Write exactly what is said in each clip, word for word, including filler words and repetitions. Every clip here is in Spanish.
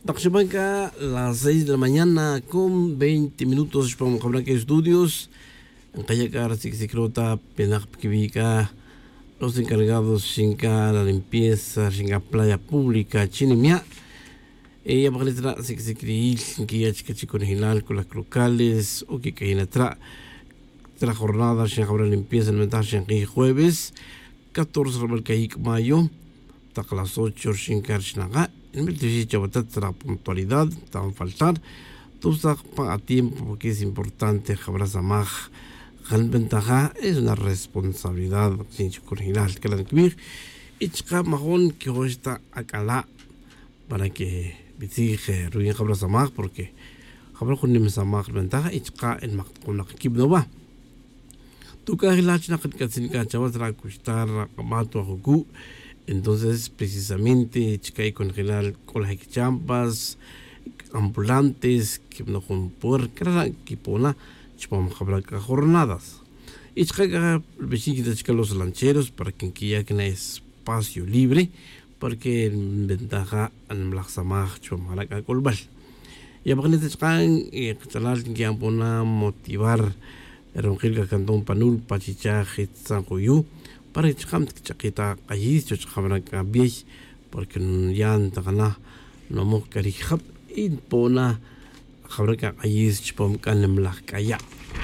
Taxabanca, las seis de la mañana con veinte minutos para Cabraca Estudios. En Cayacar, Sixicrota, Penacpica, los encargados Xinca, la limpieza, Xinca Playa Pública, Chinimia. Ella va a letra Sixicri, que ya chica chico original con las locales, o que caen tra, tra jornada, Xinca Playa Limpieza, el mental Xinca jueves, catorce de mayo, hasta las ocho, Xinca Xinaga. En el difícil la puntualidad, tan faltar, tú estás a tiempo porque es importante, Jabraza Mag, Jan Ventaja, es una responsabilidad, sin original, que la de y chica majón que hoy está acá para que visite Ruin Jabraza Mag, porque Jabra con Nimsa Mag Ventaja, y chica en Mag con la equipo no va. Tú que la china que te sin cachavas, la costar, Mato, Joku. Entonces, precisamente, chica con general con las champas, ambulantes, que no con por que pona, chupamos jornadas. Y chica, el chica los lancheros para que ya que no hay espacio libre, porque ventaja en la samaj chupamos la colbal. Y a partir de chica, y que pona motivar, ronquil que cantó un panul, pachichaje, sancoyu. Para que chakam chakita kayis chakam kabies porque yan takana no mo karihap in pona khabra kayis chpom kanemlah kaya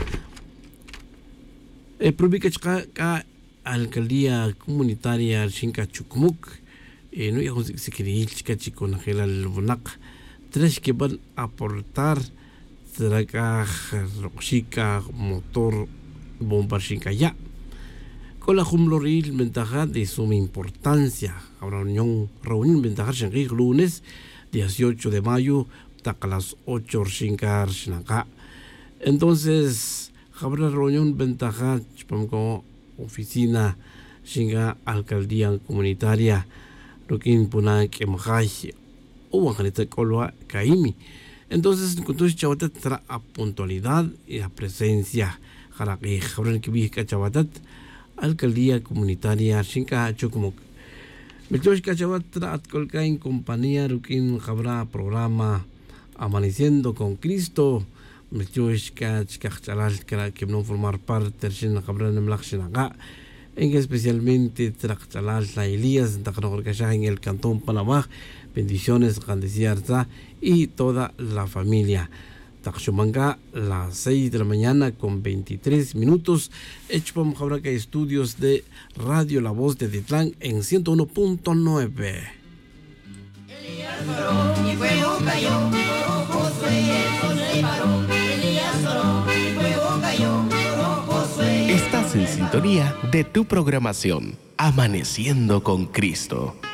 e probica ka alcaldía comunitaria Xinca Chukmuk e no ya se quería chica chico na gela el bonak tres que van a aportar traca roxica motor bomba Xinca ya. Con la Jumloril, ventaja de suma importancia. Habrá reunión, reunión ventaja en lunes, dieciocho de mayo, hasta las ocho Xinca Xinaga. Entonces, habrá reunión ventaja, como oficina Xinca Alcaldía Comunitaria, lo que impone que Majay o Angelita Colua Caimi. Entonces, con todo Chabatat trae a puntualidad y la presencia. Habrá que vi que Chabatat. Alcaldía Comunitaria Xinca Chukmuk. Melchosh Cachavatra Atcolca en compañía Rukin Jabra programa Amaneciendo con Cristo. Melchosh Cachalal que no formar parte de Xina Jabra en Mlaxinaga. En especialmente Trachalal la Elías en el Cantón Panamá. Bendiciones, Gandesiarza y toda la familia. Taxumanga, las seis de la mañana con veintitrés minutos. Echpom Jabraca Estudios de Radio La Voz de Titlán en ciento uno punto nueve. Estás en sintonía de tu programación, Amaneciendo con Cristo.